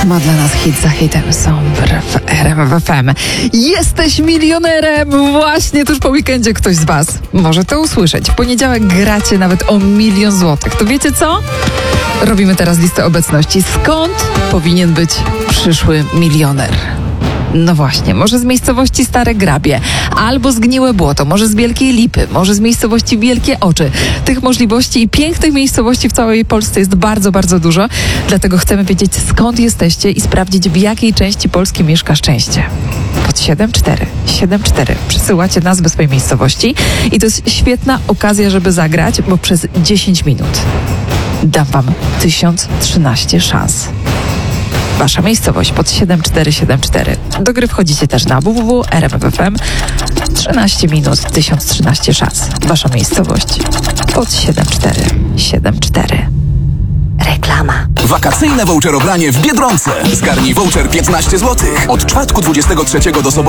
Ma dla nas hit za hitem, są w RMF FM. Jesteś milionerem! Właśnie tuż po weekendzie ktoś z Was może to usłyszeć. W poniedziałek gracie nawet o 1 000 000 złotych. To wiecie co? Robimy teraz listę obecności. Skąd powinien być przyszły milioner? No właśnie, może z miejscowości Stare Grabie, albo Zgniłe Błoto, może z Wielkiej Lipy, może z miejscowości Wielkie Oczy. Tych możliwości i pięknych miejscowości w całej Polsce jest bardzo, bardzo dużo. Dlatego chcemy wiedzieć, skąd jesteście i sprawdzić, w jakiej części Polski mieszka szczęście. Pod 7474 przysyłacie nazwę swojej miejscowości i to jest świetna okazja, żeby zagrać, bo przez 10 minut dam Wam 1013 szans. Wasza miejscowość pod 7474. Do gry wchodzicie też na www.rmf.fm. 13 minut, 1013 szans. Wasza miejscowość pod 7474. Reklama. Wakacyjne voucherobranie w Biedronce. Zgarnij voucher 15 zł. Od czwartku 23 do soboty